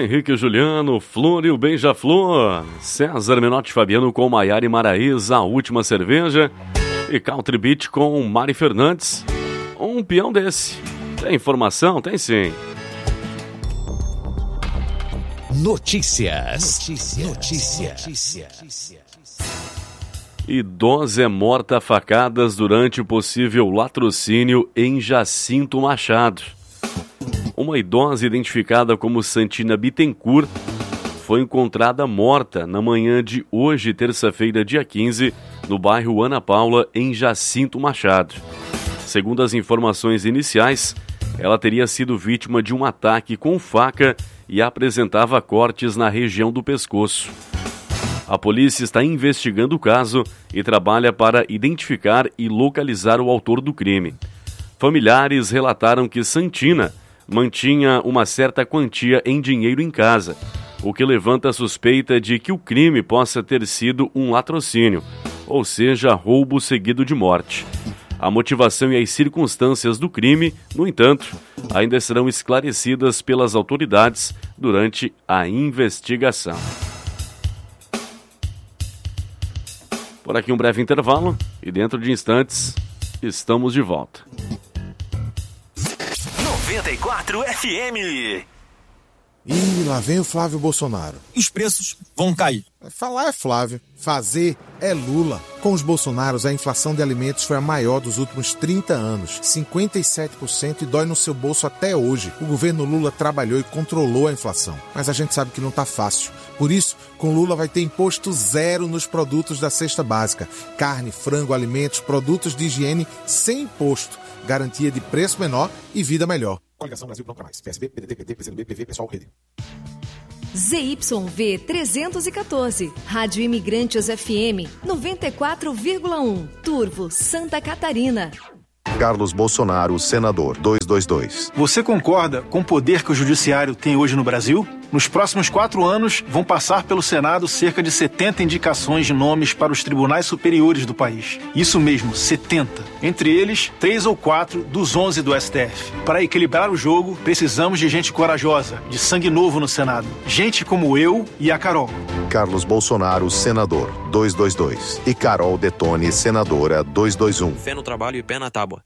Henrique e Juliano, Flor e o Beija-Flor, César Menotti Fabiano com Maiara e Maraísa, A Última Cerveja, e Country Beat com Mari Fernandes. Um peão desse. Tem informação? Tem sim. Notícias. Idosa é morta a facadas durante possível latrocínio em Jacinto Machado. Uma idosa identificada como Santina Bittencourt foi encontrada morta na manhã de hoje, terça-feira, dia 15, no bairro Ana Paula, em Jacinto Machado. Segundo as informações iniciais, ela teria sido vítima de um ataque com faca e apresentava cortes na região do pescoço. A polícia está investigando o caso e trabalha para identificar e localizar o autor do crime. Familiares relataram que Santina mantinha uma certa quantia em dinheiro em casa, o que levanta a suspeita de que o crime possa ter sido um latrocínio, ou seja, roubo seguido de morte. A motivação e as circunstâncias do crime, no entanto, ainda serão esclarecidas pelas autoridades durante a investigação. Por aqui um breve intervalo e dentro de instantes estamos de volta. 94 FM. Ih, lá vem o Flávio Bolsonaro. Os preços vão cair. Falar é Flávio, fazer é Lula. Com os Bolsonaros, a inflação de alimentos foi a maior dos últimos 30 anos, 57%, e dói no seu bolso até hoje. O governo Lula trabalhou e controlou a inflação, mas a gente sabe que não tá fácil. Por isso, com Lula vai ter imposto zero nos produtos da cesta básica. Carne, frango, alimentos, produtos de higiene sem imposto. Garantia de preço menor e vida melhor. Coligação Brasil Pronto Mais. PSB, PDT, PT, PCdoB, PV, Pessoal, Rede. ZYV 314, Rádio Imigrantes FM 94,1, Turvo, Santa Catarina. Carlos Bolsonaro, senador, 222. Você concorda com o poder que o judiciário tem hoje no Brasil? Nos próximos 4 anos, vão passar pelo Senado cerca de 70 indicações de nomes para os tribunais superiores do país. Isso mesmo, 70. Entre eles, 3 ou 4 dos 11 do STF. Para equilibrar o jogo, precisamos de gente corajosa, de sangue novo no Senado. Gente como eu e a Carol. Carlos Bolsonaro, senador, 222. E Carol Detone, senadora, 221. Fé no trabalho e pé na tábua.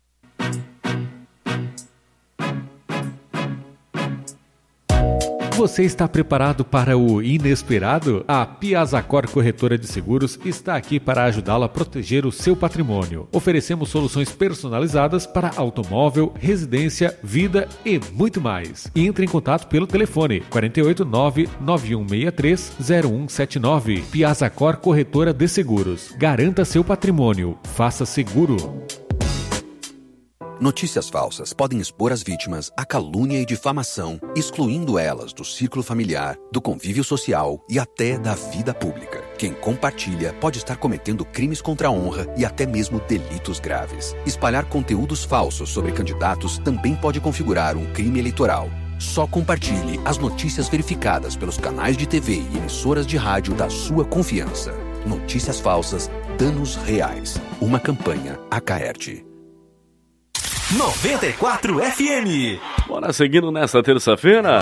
Você está preparado para o inesperado? A Piazacor Corretora de Seguros está aqui para ajudá-la a proteger o seu patrimônio. Oferecemos soluções personalizadas para automóvel, residência, vida e muito mais. Entre em contato pelo telefone 489-9163-0179. Piazacor Corretora de Seguros. Garanta seu patrimônio. Faça seguro. Notícias falsas podem expor as vítimas à calúnia e difamação, excluindo elas do círculo familiar, do convívio social e até da vida pública. Quem compartilha pode estar cometendo crimes contra a honra e até mesmo delitos graves. Espalhar conteúdos falsos sobre candidatos também pode configurar um crime eleitoral. Só compartilhe as notícias verificadas pelos canais de TV e emissoras de rádio da sua confiança. Notícias falsas, danos reais. Uma campanha Acaerte. 94 FM. Bora seguindo nessa terça-feira.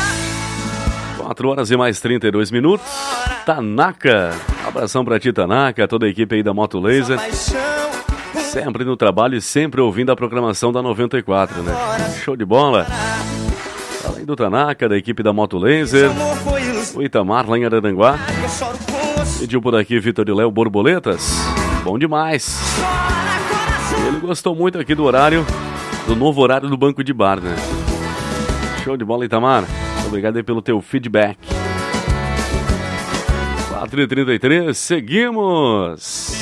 4 horas e mais 32 minutos. Tanaka. Abração pra ti, Tanaka, toda a equipe aí da Moto Laser. Sempre no trabalho e sempre ouvindo a programação da 94, né? Show de bola. Além do Tanaka, da equipe da Moto Laser, o Itamar lá em Araranguá. Pediu por aqui Vitor e Léo Borboletas. Bom demais. Ele gostou muito aqui do horário, do novo horário do Banco de Bar, né? Show de bola, Itamar. Obrigado aí pelo teu feedback. 4h33, seguimos!